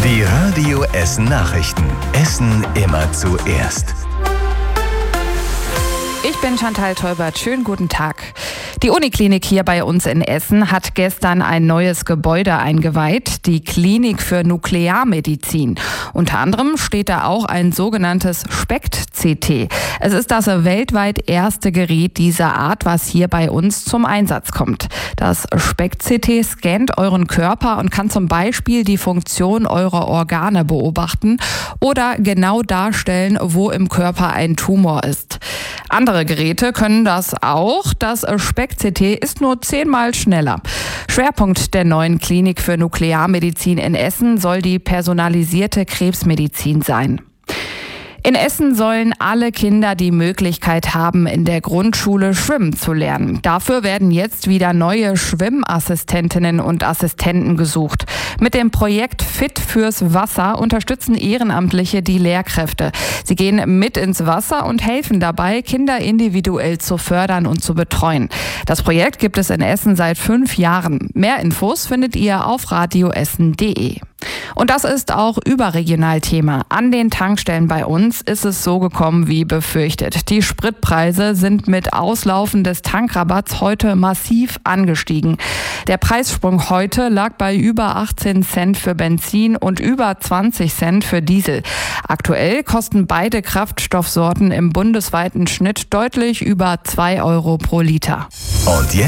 Die Radio Essen Nachrichten. Essen immer zuerst. Ich bin Chantal Teubert. Schönen guten Tag. Die Uniklinik hier bei uns in Essen hat gestern ein neues Gebäude eingeweiht, die Klinik für Nuklearmedizin. Unter anderem steht da auch ein sogenanntes SPECT-CT. Es ist das weltweit erste Gerät dieser Art, was hier bei uns zum Einsatz kommt. Das SPECT-CT scannt euren Körper und kann zum Beispiel die Funktion eurer Organe beobachten oder genau darstellen, wo im Körper ein Tumor ist. Andere Geräte können das auch. Das SPECT-CT ist nur 10-mal schneller. Schwerpunkt der neuen Klinik für Nuklearmedizin in Essen soll die personalisierte Krebsmedizin sein. In Essen sollen alle Kinder die Möglichkeit haben, in der Grundschule schwimmen zu lernen. Dafür werden jetzt wieder neue Schwimmassistentinnen und Assistenten gesucht. Mit dem Projekt Fit fürs Wasser unterstützen Ehrenamtliche die Lehrkräfte. Sie gehen mit ins Wasser und helfen dabei, Kinder individuell zu fördern und zu betreuen. Das Projekt gibt es in Essen seit 5 Jahren. Mehr Infos findet ihr auf radioessen.de. Und das ist auch überregional Thema. An den Tankstellen bei uns ist es so gekommen wie befürchtet. Die Spritpreise sind mit Auslaufen des Tankrabatts heute massiv angestiegen. Der Preissprung heute lag bei über 18 Cent für Benzin und über 20 Cent für Diesel. Aktuell kosten beide Kraftstoffsorten im bundesweiten Schnitt deutlich über 2 Euro pro Liter. Und jetzt